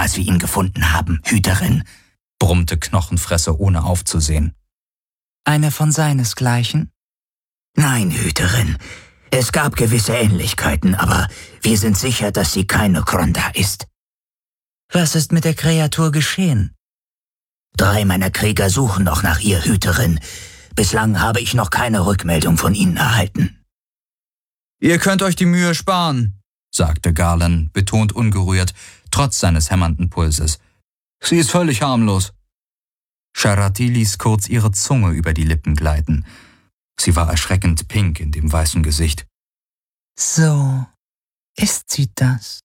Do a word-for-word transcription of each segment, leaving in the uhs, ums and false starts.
als wir ihn gefunden haben, Hüterin«, brummte Knochenfresser, ohne aufzusehen. »Eine von seinesgleichen?« »Nein, Hüterin. Es gab gewisse Ähnlichkeiten, aber wir sind sicher, dass sie keine Kronda ist.« »Was ist mit der Kreatur geschehen?« »Drei meiner Krieger suchen noch nach ihr, Hüterin. Bislang habe ich noch keine Rückmeldung von ihnen erhalten.« »Ihr könnt euch die Mühe sparen«, sagte Garland, betont ungerührt, trotz seines hämmernden Pulses. »Sie ist völlig harmlos.« Charati ließ kurz ihre Zunge über die Lippen gleiten. Sie war erschreckend pink in dem weißen Gesicht. »So ist sie das.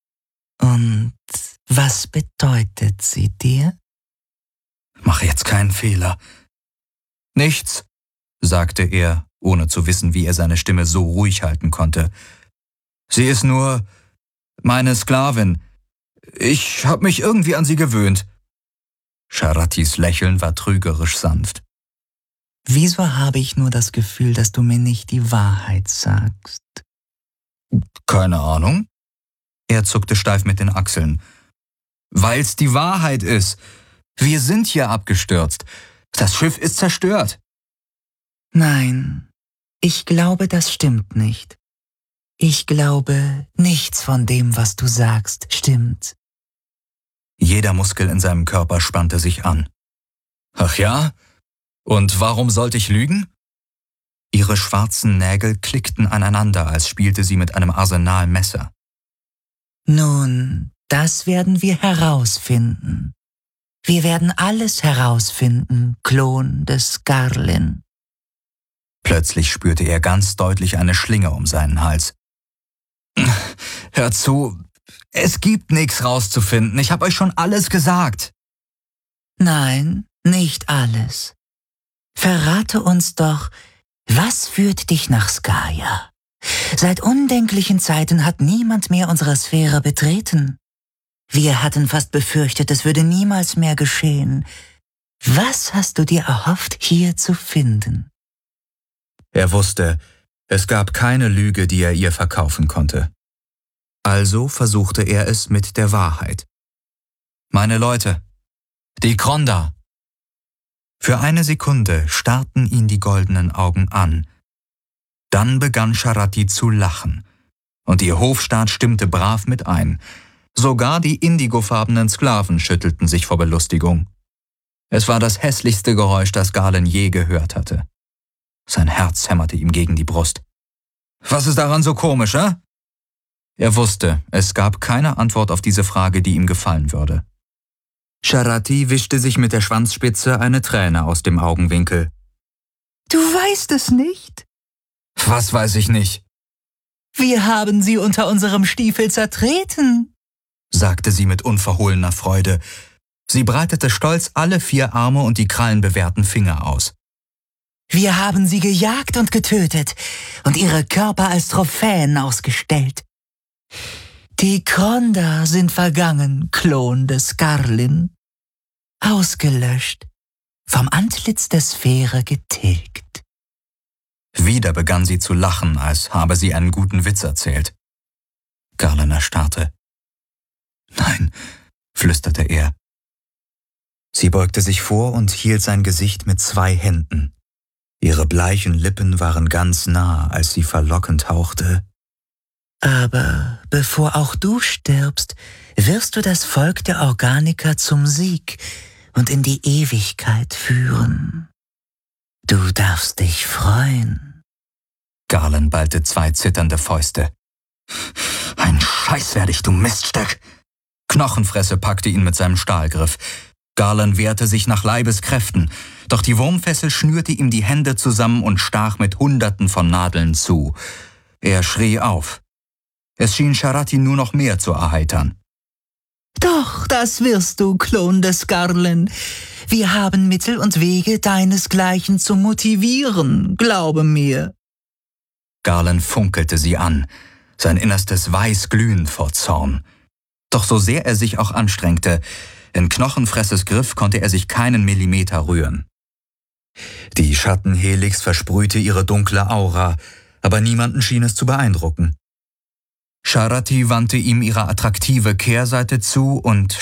Und was bedeutet sie dir?« »Mach jetzt keinen Fehler.« »Nichts«, sagte er, ohne zu wissen, wie er seine Stimme so ruhig halten konnte. »Sie ist nur meine Sklavin. Ich habe mich irgendwie an sie gewöhnt.« Charatis Lächeln war trügerisch sanft. »Wieso habe ich nur das Gefühl, dass du mir nicht die Wahrheit sagst?« »Keine Ahnung.« Er zuckte steif mit den Achseln. »Weil's die Wahrheit ist. Wir sind hier abgestürzt. Das Schiff ist zerstört.« »Nein, ich glaube, das stimmt nicht. Ich glaube, nichts von dem, was du sagst, stimmt.« Jeder Muskel in seinem Körper spannte sich an. »Ach ja? Und warum sollte ich lügen?« Ihre schwarzen Nägel klickten aneinander, als spielte sie mit einem Arsenal Messer. »Nun, das werden wir herausfinden. Wir werden alles herausfinden, Klon des Garlin.« Plötzlich spürte er ganz deutlich eine Schlinge um seinen Hals. »Hör zu, es gibt nichts rauszufinden. Ich habe euch schon alles gesagt.« »Nein, nicht alles. Verrate uns doch, was führt dich nach Skaya? Seit undenklichen Zeiten hat niemand mehr unsere Sphäre betreten. Wir hatten fast befürchtet, es würde niemals mehr geschehen. Was hast du dir erhofft, hier zu finden?« Er wusste, es gab keine Lüge, die er ihr verkaufen konnte. Also versuchte er es mit der Wahrheit. »Meine Leute, die Kronda.« Für eine Sekunde starrten ihn die goldenen Augen an. Dann begann Charati zu lachen, und ihr Hofstaat stimmte brav mit ein. Sogar die indigofarbenen Sklaven schüttelten sich vor Belustigung. Es war das hässlichste Geräusch, das Garland je gehört hatte. Sein Herz hämmerte ihm gegen die Brust. »Was ist daran so komisch, hä?« Er wusste, es gab keine Antwort auf diese Frage, die ihm gefallen würde. Charati wischte sich mit der Schwanzspitze eine Träne aus dem Augenwinkel. »Du weißt es nicht?« »Was weiß ich nicht?« »Wir haben sie unter unserem Stiefel zertreten«, sagte sie mit unverhohlener Freude. Sie breitete stolz alle vier Arme und die krallenbewehrten Finger aus. »Wir haben sie gejagt und getötet und ihre Körper als Trophäen ausgestellt. Die Kronda sind vergangen, Klon des Garlin. Ausgelöscht, vom Antlitz der Sphäre getilgt.« Wieder begann sie zu lachen, als habe sie einen guten Witz erzählt. Garland erstarrte. »Nein«, flüsterte er. Sie beugte sich vor und hielt sein Gesicht mit zwei Händen. Ihre bleichen Lippen waren ganz nah, als sie verlockend hauchte. »Aber bevor auch du stirbst, wirst du das Volk der Organiker zum Sieg und in die Ewigkeit führen. Du darfst dich freuen.« Garland ballte zwei zitternde Fäuste. »Ein Scheiß werde ich, du Miststück!« Knochenfresse packte ihn mit seinem Stahlgriff. Garland wehrte sich nach Leibeskräften, doch die Wurmfessel schnürte ihm die Hände zusammen und stach mit Hunderten von Nadeln zu. Er schrie auf. Es schien Charati nur noch mehr zu erheitern. »Doch, das wirst du, Klon des Garlin. Wir haben Mittel und Wege, deinesgleichen zu motivieren, glaube mir.« Garland funkelte sie an, sein Innerstes weiß glühend vor Zorn. Doch so sehr er sich auch anstrengte, in Knochenfresses Griff konnte er sich keinen Millimeter rühren. Die Schattenhelix versprühte ihre dunkle Aura, aber niemanden schien es zu beeindrucken. Charati wandte ihm ihre attraktive Kehrseite zu und